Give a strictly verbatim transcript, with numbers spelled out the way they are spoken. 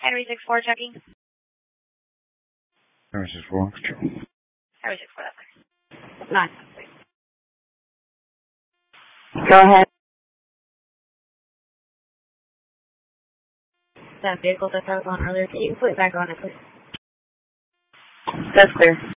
Henry six four checking. Henry six four, control. Henry six four, that's nine. Go ahead. That vehicle that I was on earlier, can you put it back on it, please? That's clear.